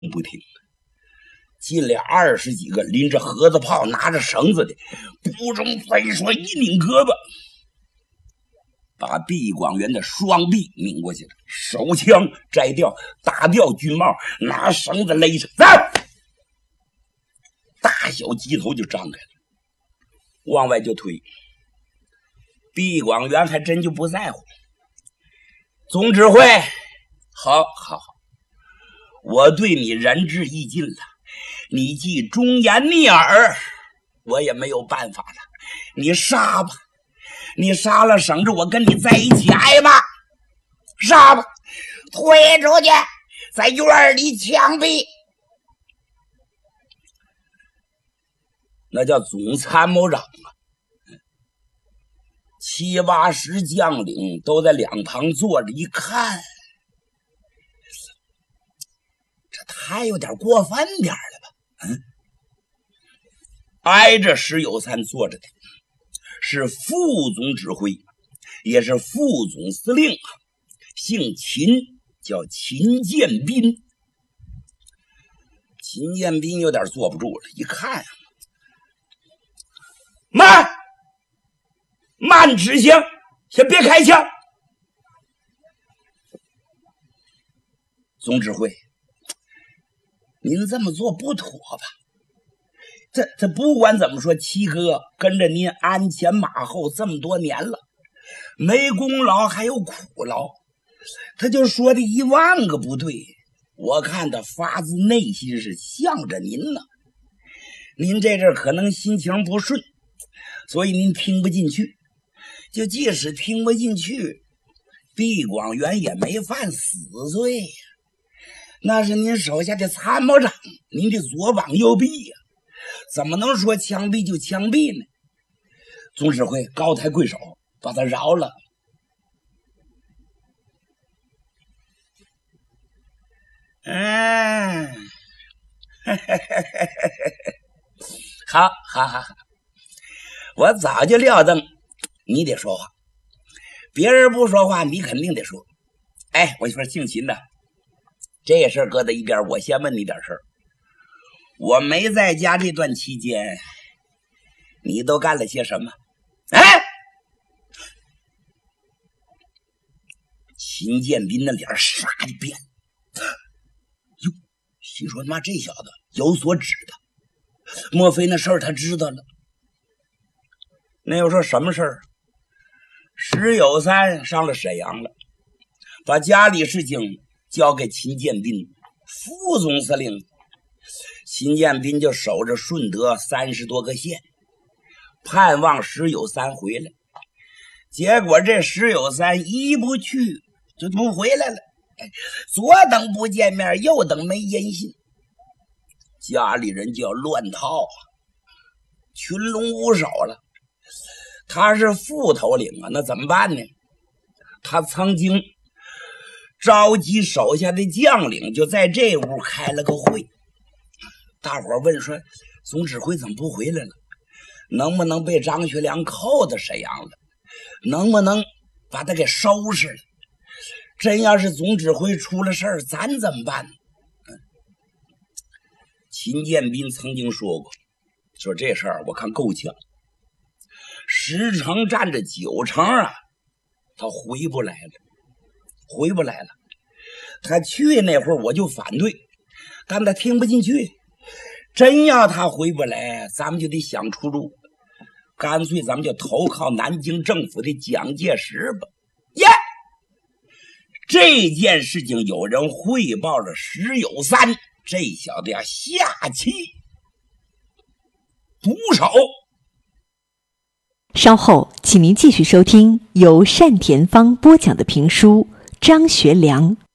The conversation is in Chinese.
不听，进来20几个拎着盒子炮拿着绳子的，不容分说一拧胳膊，把毕广元的双臂拧过去了，手枪摘掉，打掉军帽，拿绳子勒上，走！大小鸡头就张开了，往外就推。毕广元还真就不在乎。总指挥，好，我对你仁至义尽了，你既忠言逆耳，我也没有办法了。你杀吧，你杀了省着我跟你在一起挨吧，杀吧，推出去，在院里枪毙。那叫总参谋长啊，7、80将领都在两旁坐着一看，这太有点过分点了吧？挨着石友三坐着的是副总指挥，也是副总司令，姓秦，叫秦建斌。秦建斌有点坐不住了，一看慢指向，先别开枪。总指挥，您这么做不妥吧？这不管怎么说，七哥跟着您鞍前马后这么多年了，没功劳还有苦劳，他就说的10000个不对。我看他发自内心是向着您呢。您这阵可能心情不顺，所以您听不进去。就即使听不进去，毕广元也没犯死罪呀，那是您手下的参谋长，您的左膀右臂呀，怎么能说枪毙就枪毙呢？总指挥高抬贵手，把他饶了。好，我早就料定你得说话，别人不说话你肯定得说。哎，我说姓秦的，这事搁在一边，我先问你点事儿。我没在家这段期间，你都干了些什么？秦建斌的脸唰就变了，哟，心说妈这小子有所指的，莫非那事儿他知道了？那又说什么事儿？石友三上了沈阳了，把家里事情交给秦建斌副总司令，秦建斌就守着顺德30多个县，盼望石友三回来。结果这石友三一不去就不回来了，左等不见面，右等没音信，家里人就要乱套啊，群龙无首了。他是副头领啊，那怎么办呢？他曾经召集手下的将领，就在这屋开了个会。大伙问说，总指挥怎么不回来了？能不能被张学良扣到沈阳了？能不能把他给收拾了？真要是总指挥出了事儿，咱怎么办呢？秦建斌曾经说过，说这事儿我看够呛，10成占着9成啊，他回不来了。他去那会儿我就反对，但他听不进去。真要他回不来，咱们就得想出路，干脆咱们就投靠南京政府的蒋介石吧。这件事情有人汇报了石友三，这小子呀下气毒手。 稍后请您继续收听由单田芳播讲的评书《张学良》。